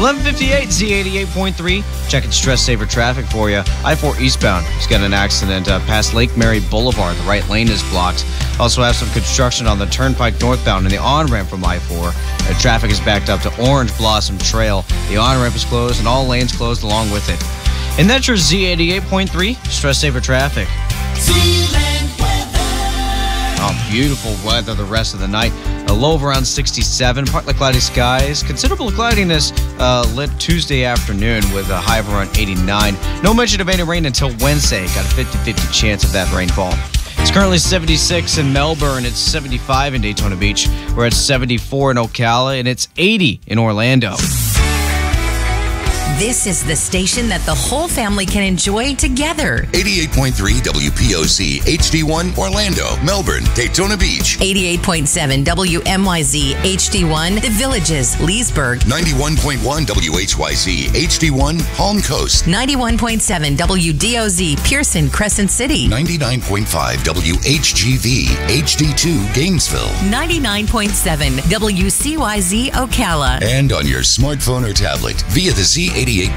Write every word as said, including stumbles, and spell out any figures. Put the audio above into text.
eleven fifty-eight Z eighty-eight point three. Checking stress saver traffic for you. I four eastbound. He's got an accident uh, past Lake Mary Boulevard. The right lane is blocked. Also have some construction on the Turnpike northbound and the on-ramp from I four. Uh, traffic is backed up to Orange Blossom Trail. The on-ramp is closed and all lanes closed along with it. And that's your Z eighty-eight point three stress saver traffic. Oh, beautiful weather the rest of the night. A low of around sixty-seven, partly cloudy skies. Considerable cloudiness uh, lit Tuesday afternoon with a high of around eighty-nine. No mention of any rain until Wednesday. Got a fifty-fifty chance of that rainfall. It's currently seventy-six in Melbourne. It's seventy-five in Daytona Beach. We're at seventy-four in Ocala, and it's eighty in Orlando. This is the station that the whole family can enjoy together. eighty-eight point three W P O C H D one Orlando, Melbourne, Daytona Beach. eighty-eight point seven W M Y Z H D one The Villages, Leesburg. ninety-one point one W H Y Z H D one Palm Coast. ninety-one point seven W D O Z Pearson, Crescent City. ninety-nine point five W H G V H D two Gainesville. ninety-nine point seven W C Y Z Ocala. And on your smartphone or tablet via the Z eighty-eight